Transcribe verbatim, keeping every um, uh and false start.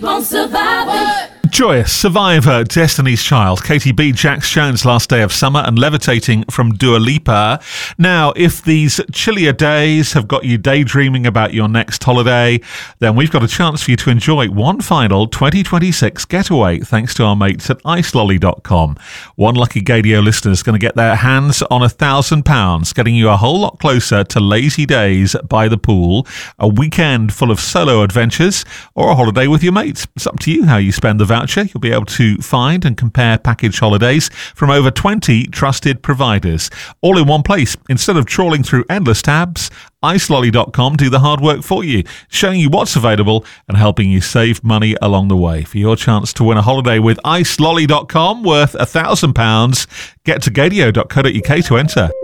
keep on surviving. Joyous, Survivor, Destiny's Child, Katie B, Jax Jones, Last Day of Summer, and Levitating from Dua Lipa. Now, if these chillier days have got you daydreaming about your next holiday, then we've got a chance for you to enjoy one final twenty twenty-six getaway thanks to our mates at ice lolly dot com. One lucky Gadio listener is going to get their hands on a thousand pounds, getting you a whole lot closer to lazy days by the pool, a weekend full of solo adventures, or a holiday with your mates. It's up to you how you spend the voucher. You'll be able to find and compare package holidays from over twenty trusted providers, all in one place. Instead of trawling through endless tabs, ice lolly dot com do the hard work for you, showing you what's available and helping you save money along the way. For your chance to win a holiday with ice lolly dot com worth a thousand pounds, get to gadio dot co dot uk to enter.